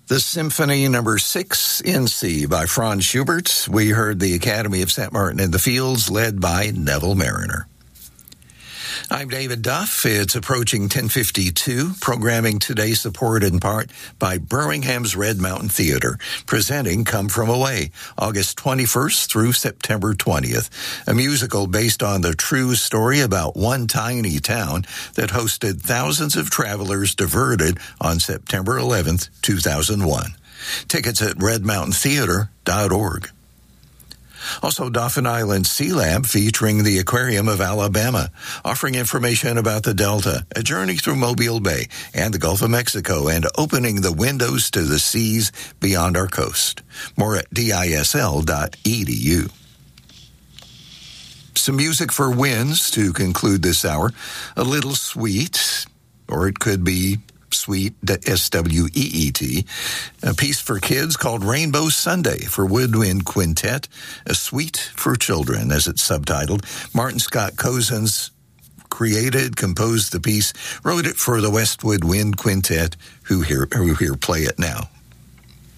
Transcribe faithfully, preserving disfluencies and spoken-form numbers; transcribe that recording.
The Symphony Number six in C by Franz Schubert. We heard the Academy of Saint Martin in the Fields, led by Neville Mariner. I'm David Duff. It's approaching ten fifty-two. Programming today supported in part by Birmingham's Red Mountain Theater, presenting Come From Away, August twenty-first through September twentieth, a musical based on the true story about one tiny town that hosted thousands of travelers diverted on September eleventh, two thousand one. Tickets at red mountain theater dot org. Also, Dauphin Island Sea Lab featuring the Aquarium of Alabama, offering information about the Delta, a journey through Mobile Bay and the Gulf of Mexico, and opening the windows to the seas beyond our coast. More at D I S L dot E D U. Some music for winds to conclude this hour. A little sweet, or it could be sweet, S W E E T. A piece for kids called Rainbow Sunday for Woodwind Quintet, a suite for children, as it's subtitled. Martin Scott Cousins created, composed the piece, wrote it for the Westwood Wind Quintet, who here, who here play it now.